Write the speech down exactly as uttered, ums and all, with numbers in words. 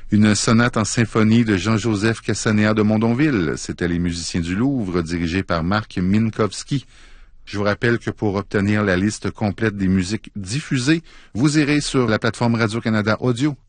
Une sonate en symphonie de Jean-Joseph Cassanéa de Mondonville. C'était les musiciens du Louvre, dirigés par Marc Minkowski. Je vous rappelle que pour obtenir la liste complète des musiques diffusées, vous irez sur la plateforme Radio-Canada Audio.